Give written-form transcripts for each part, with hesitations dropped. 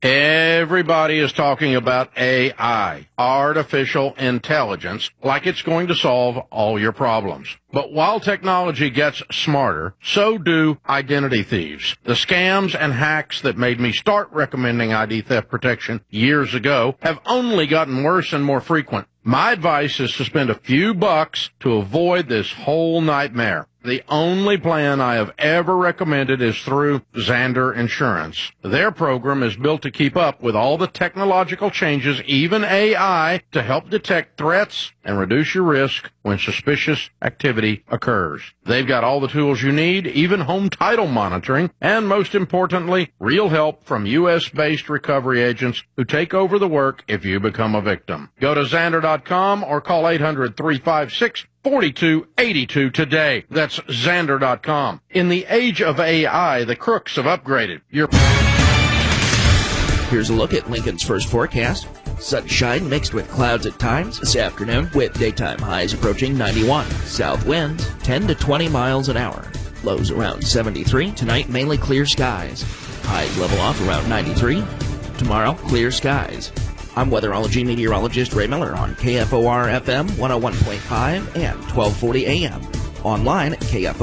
Everybody is talking about AI, artificial intelligence, like it's going to solve all your problems. But while technology gets smarter, so do identity thieves. The scams and hacks that made me start recommending ID theft protection years ago have only gotten worse and more frequent. My advice is to spend a few bucks to avoid this whole nightmare. The only plan I have ever recommended is through Xander Insurance. Their program is built to keep up with all the technological changes, even AI, to help detect threats and reduce your risk when suspicious activity occurs. They've got all the tools you need, even home title monitoring, and most importantly, real help from U.S.-based recovery agents who take over the work if you become a victim. Go to Xander.com or call 800-356-4282 today. That's Xander.com. In the age of AI, the crooks have upgraded. Here's a look at Lincoln's first forecast. Sunshine mixed with clouds at times this afternoon, with daytime highs approaching 91. South winds 10 to 20 miles an hour. Lows around 73. Tonight, mainly clear skies. Highs level off around 93. Tomorrow, clear skies. I'm weatherology meteorologist Ray Miller on KFOR FM 101.5 and 1240 AM. Online at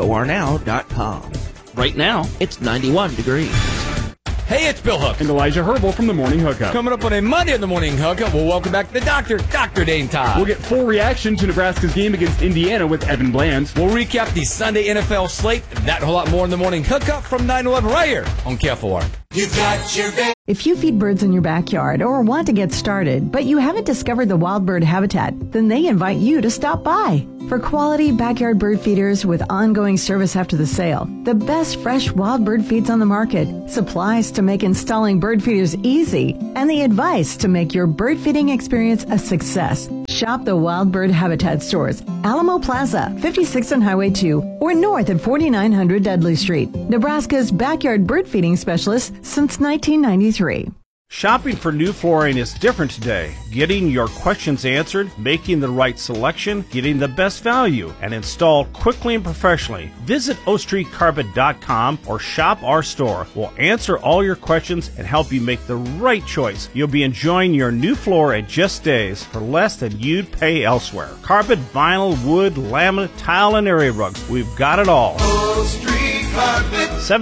KFORnow.com. Right now, it's 91 degrees. Hey, it's Bill Hook. And Elijah Herbal from the Morning Hookup. Coming up on a Monday on the Morning Hookup, we'll welcome back the doctor, Dr. Dane Todd. We'll get full reaction to Nebraska's game against Indiana with Evan Bland. We'll recap the Sunday NFL slate, and that and a whole lot more in the Morning Hookup from 9-11 right here on KFOR. You've got your If you feed birds in your backyard or want to get started, but you haven't discovered the wild bird habitat, then they invite you to stop by. For quality backyard bird feeders with ongoing service after the sale, the best fresh wild bird feeds on the market, supplies to make installing bird feeders easy, and the advice to make your bird feeding experience a success. Shop the Wild Bird Habitat stores, Alamo Plaza, 56th and Highway 2, or north at 4900 Dudley Street. Nebraska's backyard bird feeding specialist since 1993. Shopping for new flooring is different today. Getting your questions answered, making the right selection, getting the best value, and installed quickly and professionally. Visit OStreetCarpet.com or shop our store. We'll answer all your questions and help you make the right choice. You'll be enjoying your new floor in just days for less than you'd pay elsewhere. Carpet, vinyl, wood, laminate, tile, and area rugs. We've got it all. O Street Carpet.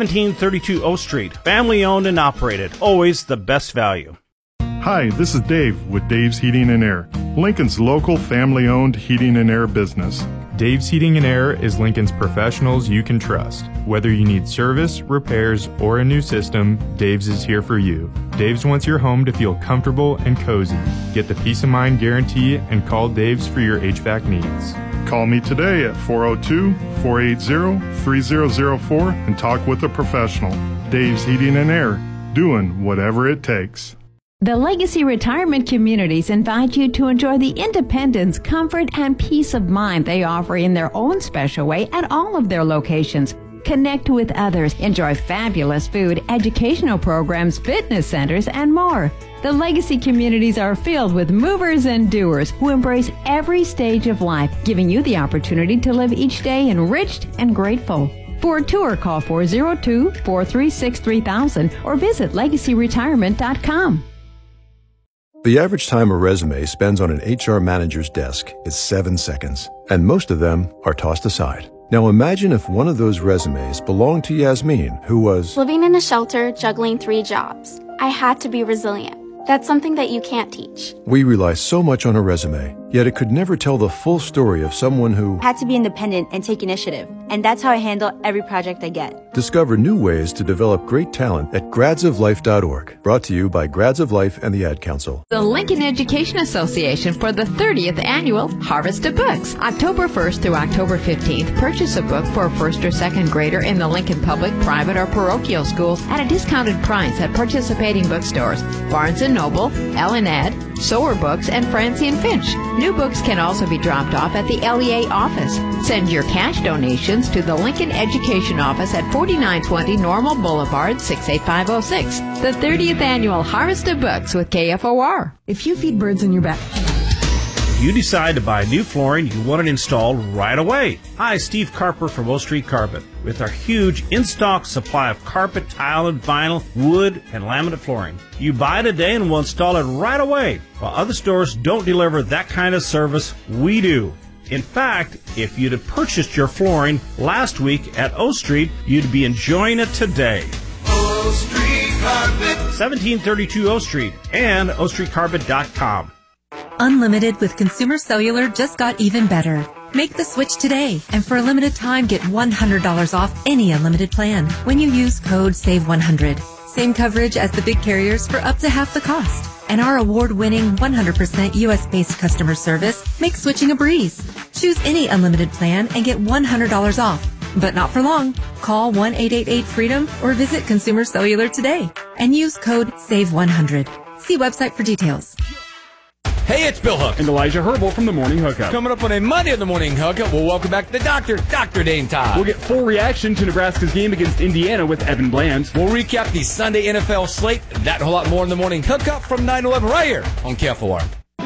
1732 O Street. Family owned and operated. Always the best value. Hi, this is Dave with Dave's Heating and Air, Lincoln's local family-owned heating and air business. Dave's Heating and Air is Lincoln's professionals you can trust. Whether you need service, repairs, or a new system, Dave's is here for you. Dave's wants your home to feel comfortable and cozy. Get the peace of mind guarantee and call Dave's for your HVAC needs. Call me today at 402-480-3004 and talk with a professional. Dave's Heating and Air, doing whatever it takes. The Legacy Retirement Communities invite you to enjoy the independence, comfort, and peace of mind they offer in their own special way at all of their locations. Connect with others, enjoy fabulous food, educational programs, fitness centers, and more. The Legacy Communities are filled with movers and doers who embrace every stage of life, giving you the opportunity to live each day enriched and grateful. For a tour, call 402-436-3000 or visit legacyretirement.com. The average time a resume spends on an HR manager's desk is 7 seconds, and most of them are tossed aside. Now imagine if one of those resumes belonged to Yasmin, who was living in a shelter, juggling 3 jobs. I had to be resilient. That's something that you can't teach. We rely so much on a resume, yet it could never tell the full story of someone who had to be independent and take initiative. And that's how I handle every project I get. Discover new ways to develop great talent at gradsoflife.org. Brought to you by Grads of Life and the Ad Council. The Lincoln Education Association for the 30th Annual Harvest of Books. October 1st through October 15th, purchase a book for a first or second grader in the Lincoln Public, private, or parochial schools at a discounted price at participating bookstores. Barnes & Noble, Ellen Ed, Sower Books, and Francie & Finch. New books can also be dropped off at the LEA office. Send your cash donations to the Lincoln Education Office at 4920 Normal Boulevard, 68506. The 30th Annual Harvest of Books with KFOR. If you feed birds in your back... You decide to buy new flooring you want it installed right away. Hi, Steve Carper from O Street Carpet. With our huge in-stock supply of carpet, tile, and vinyl, wood, and laminate flooring. You buy today and we'll install it right away. While other stores don't deliver that kind of service, we do. In fact, if you'd have purchased your flooring last week at O Street, you'd be enjoying it today. O Street Carpet. 1732 O Street and ostreetcarpet.com. Unlimited with Consumer Cellular just got even better. Make the switch today, and for a limited time, get $100 off any unlimited plan when you use code SAVE100. Same coverage as the big carriers for up to half the cost. And our award-winning 100% U.S.-based customer service makes switching a breeze. Choose any unlimited plan and get $100 off. But not for long. Call 1-888-FREEDOM or visit Consumer Cellular today and use code SAVE100. See website for details. Hey, it's Bill Hook. And Elijah Herbal from the Morning Hookup. Coming up on a Monday of the Morning Hookup, we'll welcome back the doctor, Dr. Dane Todd. We'll get full reaction to Nebraska's game against Indiana with Evan Bland. We'll recap the Sunday NFL slate, and that and a whole lot more in the Morning Hookup from 9/11 right here on KFOR.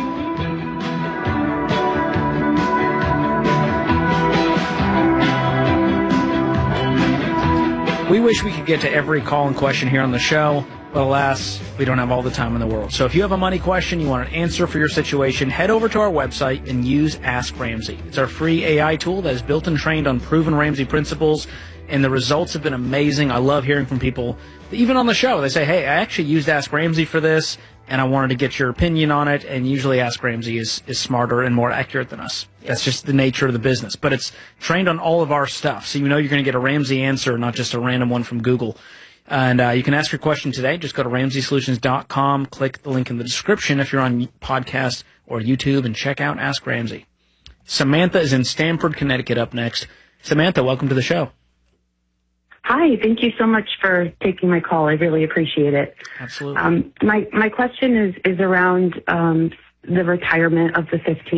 We wish we could get to every call and question here on the show, but alas, we don't have all the time in the world. So if you have a money question, you want an answer for your situation, head over to our website and use Ask Ramsey. It's our free AI tool that is built and trained on proven Ramsey principles, and the results have been amazing. I love hearing from people, even on the show. They say, hey, I actually used Ask Ramsey for this, and I wanted to get your opinion on it, and usually Ask Ramsey is smarter and more accurate than us. That's just the nature of the business. But it's trained on all of our stuff, so you know you're going to get a Ramsey answer, not just a random one from Google. And you can ask your question today. Just go to RamseySolutions.com, click the link in the description if you're on podcast or YouTube, and check out Ask Ramsey. Samantha is in Stamford, Connecticut up next. Samantha, welcome to the show. Hi, thank you so much for taking my call. I really appreciate it. Absolutely. My question is around the retirement of the 15